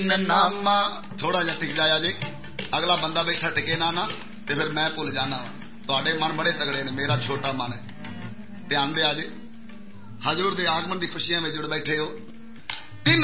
नामा थोड़ा जा टिक जाया जी, अगला बंदा बैठा टिके ना ना ते फिर मैं भुल जाना वा। तुहाडे मन बड़े तगड़े ने, मेरा छोटा मन है। ध्यान दिया जी, हजूर दे आगमन की खुशियां में जुड़ बैठे हो।